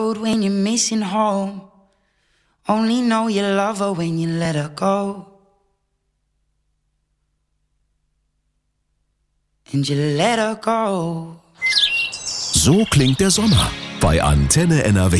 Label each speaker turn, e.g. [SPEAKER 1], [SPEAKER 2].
[SPEAKER 1] road when you're missing home. Only know you love her when you let her go. And you let her go.
[SPEAKER 2] So klingt der Sommer bei Antenne NRW.